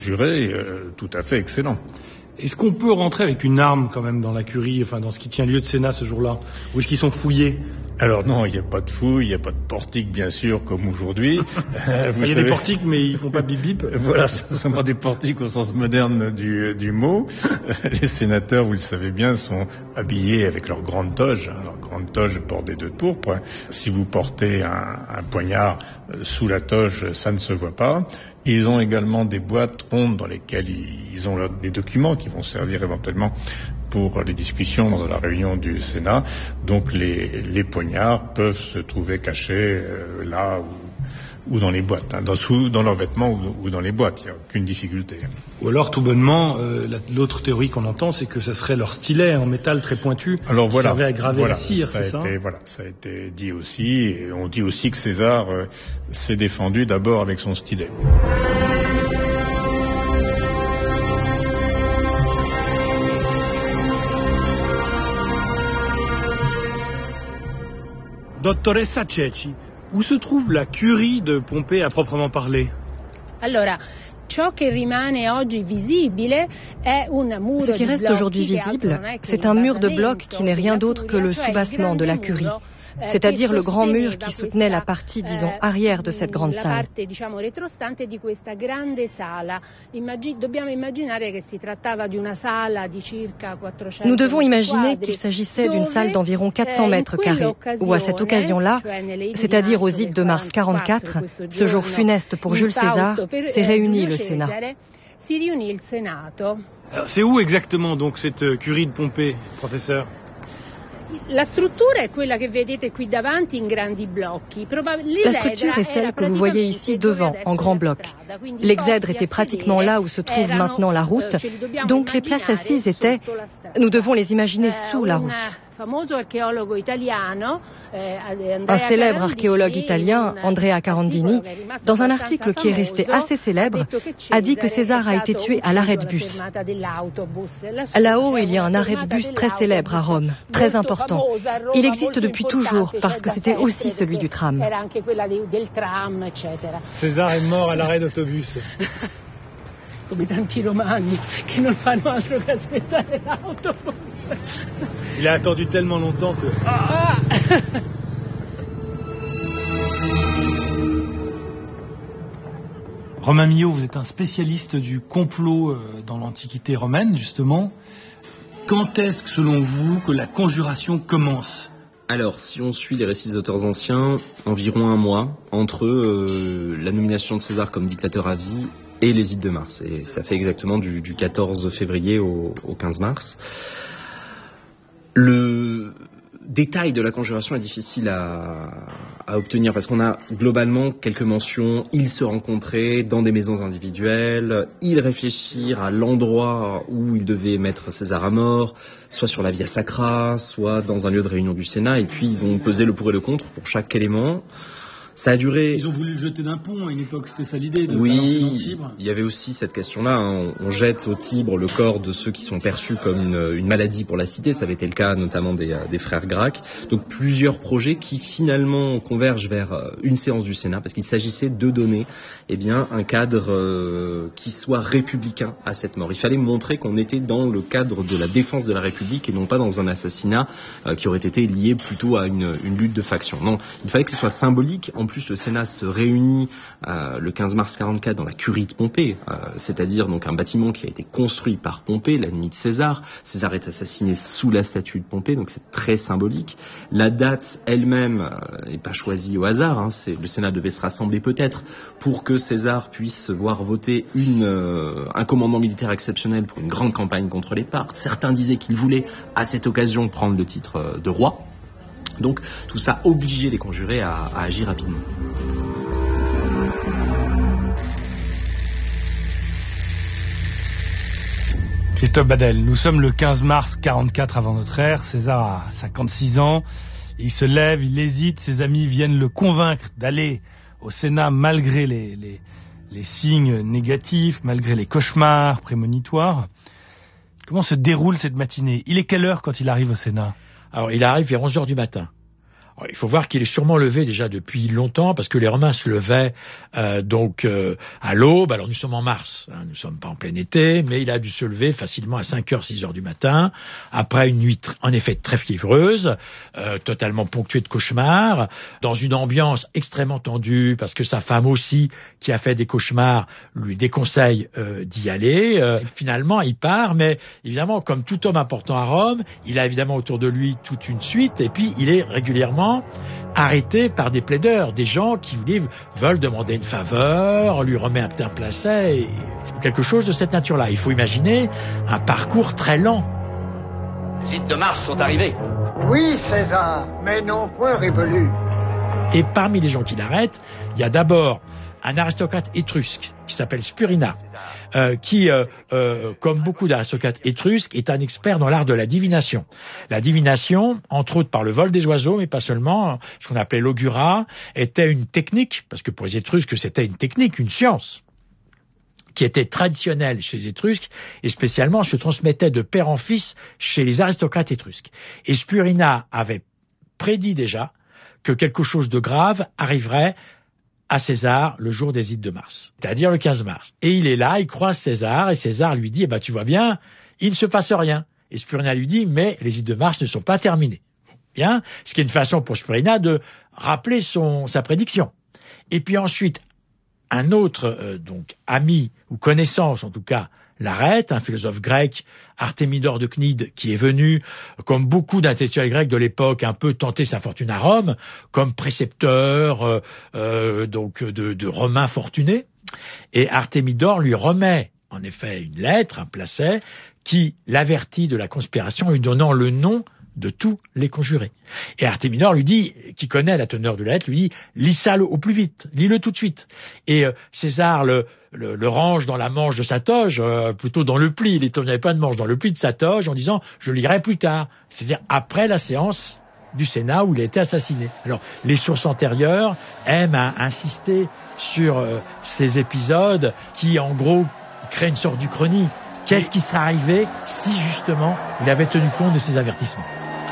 juré tout à fait excellent. Est-ce qu'on peut rentrer avec une arme quand même dans la curie, enfin dans ce qui tient lieu de Sénat ce jour-là? Ou est-ce qu'ils sont fouillés? Alors non, il n'y a pas de fouille, il n'y a pas de portique bien sûr comme aujourd'hui. Il y a des portiques mais ils font pas bip-bip. Voilà, ce sont des portiques au sens moderne du mot. Les sénateurs, vous le savez bien, sont habillés avec leur grande toge bordée de pourpre. Si vous portez un poignard sous la toge, ça ne se voit pas. Ils ont également des boîtes rondes dans lesquelles ils ont des documents qui vont servir éventuellement pour les discussions dans la réunion du Sénat. Donc les poignards peuvent se trouver cachés là ou dans les boîtes, dans leurs vêtements ou dans les boîtes, il n'y a aucune difficulté. Ou alors, tout bonnement, l'autre théorie qu'on entend, c'est que ça serait leur stylet en métal très pointu qui servait à graver la cire, c'est ça? Ça a été dit aussi, et on dit aussi que César s'est défendu d'abord avec son stylet. Dottoressa Ceci, où se trouve la curie de Pompée à proprement parler? Ce qui reste aujourd'hui visible, c'est un mur de blocs qui n'est rien d'autre que le soubassement de la curie, c'est-à-dire le grand mur qui soutenait la partie, disons, arrière de cette grande salle. Nous devons imaginer qu'il s'agissait d'une salle d'environ 400 mètres carrés, où à cette occasion-là, c'est-à-dire aux ides de mars 44, ce jour funeste pour Jules César, s'est réuni le Sénat. Alors, c'est où exactement donc cette curie de Pompée, professeur? La structure est celle que vous voyez ici devant, en grand bloc. L'exèdre était pratiquement là où se trouve maintenant la route, donc les places assises étaient, nous devons les imaginer sous la route. Un célèbre archéologue italien, Andrea Carandini, dans un article qui est resté assez célèbre, a dit que César a été tué à l'arrêt de bus. Là-haut, il y a un arrêt de bus très célèbre à Rome, très important. Il existe depuis toujours parce que c'était aussi celui du tram. César est mort à l'arrêt d'autobus. Come tanti romani che non fanno altro che aspettare l'autobus. Il a attendu tellement longtemps que... Romain Millot, vous êtes un spécialiste du complot dans l'Antiquité romaine, justement. Quand est-ce que, selon vous, que la conjuration commence ? Alors, si on suit les récits des auteurs anciens, environ un mois entre la nomination de César comme dictateur à vie et les ides de mars. Et ça fait exactement du 14 février au 15 mars. Le détail de la conjuration est difficile à obtenir parce qu'on a globalement quelques mentions. Ils se rencontraient dans des maisons individuelles, ils réfléchirent à l'endroit où ils devaient mettre César à mort, soit sur la Via Sacra, soit dans un lieu de réunion du Sénat, et puis ils ont pesé le pour et le contre pour chaque élément. Ça a duré... Ils ont voulu le jeter d'un pont à une époque, c'était ça l'idée de Oui, il y avait aussi cette question-là. On jette au Tibre le corps de ceux qui sont perçus comme une maladie pour la cité. Ça avait été le cas notamment des frères Gracq. Donc plusieurs projets qui finalement convergent vers une séance du Sénat parce qu'il s'agissait de donner un cadre qui soit républicain à cette mort. Il fallait montrer qu'on était dans le cadre de la défense de la République et non pas dans un assassinat qui aurait été lié plutôt à une lutte de faction. Non, il fallait que ce soit symbolique. En plus, le Sénat se réunit le 15 mars 44 dans la curie de Pompée, c'est-à-dire donc un bâtiment qui a été construit par Pompée, l'ennemi de César. César est assassiné sous la statue de Pompée, donc c'est très symbolique. La date elle-même n'est pas choisie au hasard. Le Sénat devait se rassembler peut-être pour que César puisse voir voter un commandement militaire exceptionnel pour une grande campagne contre les Parthes. Certains disaient qu'il voulait à cette occasion prendre le titre de roi. Donc tout ça obligeait les conjurés à agir rapidement. Christophe Badel, nous sommes le 15 mars 44 avant notre ère. César a 56 ans. Il se lève, il hésite. Ses amis viennent le convaincre d'aller au Sénat malgré les signes négatifs, malgré les cauchemars prémonitoires. Comment se déroule cette matinée ? Il est quelle heure quand il arrive au Sénat ? Alors, il arrive vers 11h du matin. Alors, il faut voir qu'il est sûrement levé déjà depuis longtemps, parce que les Romains se levaient à l'aube. Alors nous sommes en mars, hein, nous ne sommes pas en plein été, mais il a dû se lever facilement à 5h, 6h du matin, après une nuit en effet très fiévreuse, totalement ponctuée de cauchemars, dans une ambiance extrêmement tendue, parce que sa femme aussi, qui a fait des cauchemars, lui déconseille d'y aller. Finalement, il part, mais évidemment, comme tout homme important à Rome, il a évidemment autour de lui toute une suite, et puis il est régulièrement arrêté par des plaideurs, des gens qui veulent demander une faveur, lui remettre un placet, quelque chose de cette nature-là. Il faut imaginer un parcours très lent. Les Ides de Mars sont arrivés. Oui, César, mais non point révolus. Et parmi les gens qui l'arrêtent, il y a d'abord un aristocrate étrusque qui s'appelle Spurina, qui, comme beaucoup d'aristocrates étrusques, est un expert dans l'art de la divination. La divination, entre autres par le vol des oiseaux, mais pas seulement, ce qu'on appelait l'augurat, était une technique, parce que pour les Étrusques, c'était une technique, une science, qui était traditionnelle chez les Étrusques, et spécialement se transmettait de père en fils chez les aristocrates étrusques. Et Spurina avait prédit déjà que quelque chose de grave arriverait à César le jour des Ides de Mars, c'est-à-dire le 15 mars. Et il est là, il croise César, et César lui dit, tu vois bien, il ne se passe rien. Et Spurina lui dit, mais les Ides de Mars ne sont pas terminées. Bien, ce qui est une façon pour Spurina de rappeler sa prédiction. Et puis ensuite, un autre ami, ou connaissance en tout cas, l'arrête, un philosophe grec, Artémidore de Cnide, qui est venu, comme beaucoup d'intellectuels grecs de l'époque, un peu tenter sa fortune à Rome, comme précepteur de Romains fortunés. Et Artémidore lui remet, en effet, une lettre, un placet, qui l'avertit de la conspiration, lui donnant le nom de tous les conjurés. Et Artémidore lui dit, qui connaît la teneur de la lettre, lui dit, lis ça au plus vite, lis-le tout de suite. Et César le range dans la manche de sa toge, plutôt dans le pli, il n'y avait pas de manche, dans le pli de sa toge, en disant, je lirai plus tard, c'est-à-dire après la séance du Sénat où il a été assassiné. Alors, les sources antérieures aiment insister sur ces épisodes qui, en gros, créent une sorte d'uchronie. Qu'est-ce qui serait arrivé si, justement, il avait tenu compte de ces avertissements?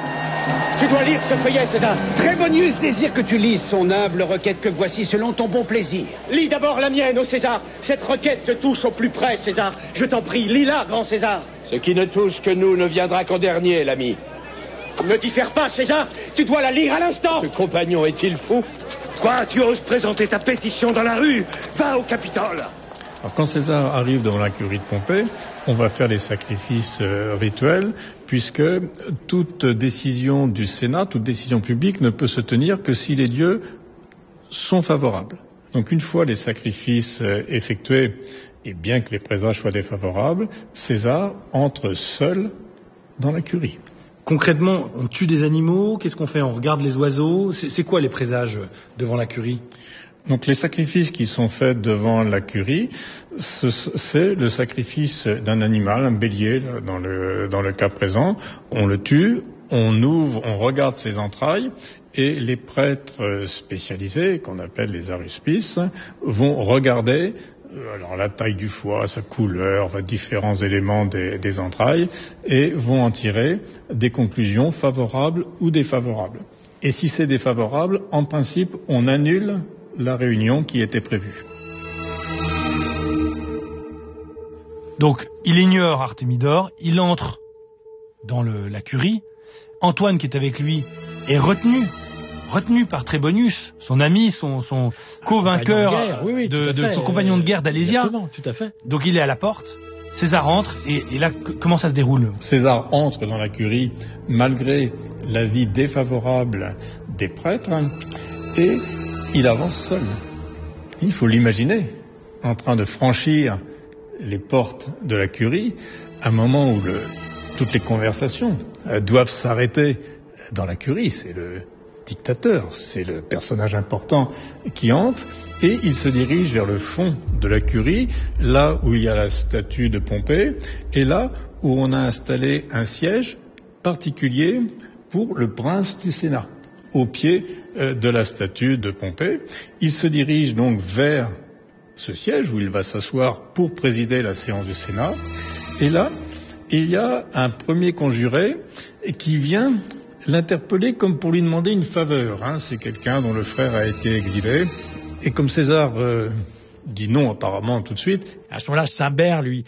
Tu dois lire ce feuillet, César. Trébonius désire que tu lises son humble requête que voici selon ton bon plaisir. Lis d'abord la mienne, ô César. Cette requête te touche au plus près, César. Je t'en prie, lis-la, grand César. Ce qui ne touche que nous ne viendra qu'en dernier, l'ami. Ne diffère pas, César. Tu dois la lire à l'instant. Ce compagnon est-il fou? Quoi, tu oses présenter ta pétition dans la rue? Va au Capitole. Alors, quand César arrive devant la curie de Pompée, on va faire les sacrifices rituels, puisque toute décision du Sénat, toute décision publique ne peut se tenir que si les dieux sont favorables. Donc une fois les sacrifices effectués, et bien que les présages soient défavorables, César entre seul dans la curie. Concrètement, on tue des animaux, qu'est-ce qu'on fait? On regarde les oiseaux? C'est quoi les présages devant la curie? Donc les sacrifices qui sont faits devant la curie, c'est le sacrifice d'un animal, un bélier dans le cas présent. On le tue, on ouvre, on regarde ses entrailles et les prêtres spécialisés, qu'on appelle les aruspices, vont regarder alors la taille du foie, sa couleur, différents éléments des entrailles et vont en tirer des conclusions favorables ou défavorables. Et si c'est défavorable, en principe, on annule la réunion qui était prévue. Donc, il ignore Artémidore, il entre dans la curie. Antoine, qui est avec lui, est retenu par Trébonius, son ami, son co-vainqueur de son compagnon de guerre d'Alésia. Exactement, tout à fait. Donc, il est à la porte. César entre, et là, comment ça se déroule? César entre dans la curie malgré l'avis défavorable des prêtres, et il avance seul. Il faut l'imaginer, en train de franchir les portes de la curie, à un moment où toutes les conversations doivent s'arrêter dans la curie. C'est le dictateur, c'est le personnage important qui entre, et il se dirige vers le fond de la curie, là où il y a la statue de Pompée, et là où on a installé un siège particulier pour le prince du Sénat, au pied de la statue de Pompée. Il se dirige donc vers ce siège où il va s'asseoir pour présider la séance du Sénat. Et là, il y a un premier conjuré qui vient l'interpeller comme pour lui demander une faveur. C'est quelqu'un dont le frère a été exilé. Et comme César dit non apparemment tout de suite. À ce moment-là, Simbert lui